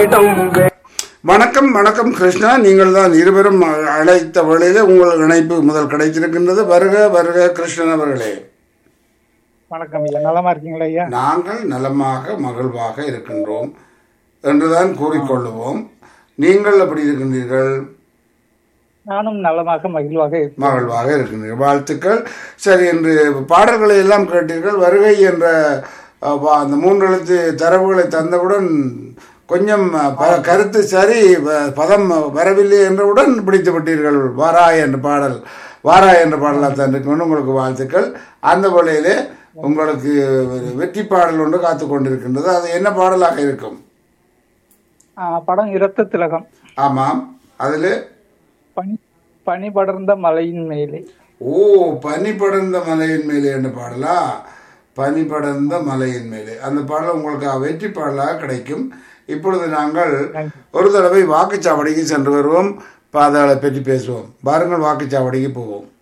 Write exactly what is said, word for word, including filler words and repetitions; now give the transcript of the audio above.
வணக்கம் வணக்கம் கிருஷ்ணா, நீங்கள் தான் இருவரும் அழைத்த வழியில உங்கள் இணைப்பு முதல் கிடைத்திருக்கின்றது. வருக வருக கிருஷ்ணன் அவர்களே. வணக்கம் ஐயா, நலமா இருக்கீங்களா ஐயா? நாங்கள் நலமாக மகிழ்வாக இருக்கின்றோம் என்றுதான் கூறிக்கொள்ளுவோம். நீங்கள் எப்படி இருக்கின்றீர்கள்? நானும் நலமாக மகிழ்வாக இருக்கேன். மகிழ்வாக இருக்கின்றீர்கள், வாழ்த்துக்கள். சரி, என்று பாடல்களை எல்லாம் கேட்டீர்கள். வருகை என்ற அஹ், வா- அந்த மூன்று எழுத்து தரவுகளை தந்தவுடன் கொஞ்சம் அஹ், ப- கருத்து சரி, வ- பதம் வரவில்லை என்றவுடன் பிடித்து விட்டீர்கள். வாராய் என்ற பாடல், வாராய் என்ற பாடலாக தந்திருக்கணும். உங்களுக்கு வாழ்த்துக்கள். அந்த வழியிலே உங்களுக்கு ஒரு வெற்றி பாடல் ஒன்று காத்து கொண்டிருக்கின்றது. அது என்ன பாடலாக இருக்கும்? ஆ, படம் இரத்த திலகம். ஆமாம், அதில் பனி பனி படர்ந்த மலையின் மேலே. ஓ, பனி படர்ந்த மலையின் மேலே என்ற பாடலா? பனி படர்ந்த மலையின் மேலே அந்த பாடல் உங்களுக்கு வெற்றி பாடலாக கிடைக்கும். இப்பொழுது நாங்கள் ஒரு தடவை வாக்குச்சாவடிக்கு சென்று வருவோம். பாதாளை பற்றி பேசுவோம். பாருங்கள், வாக்குச்சாவடிக்கு போவோம்.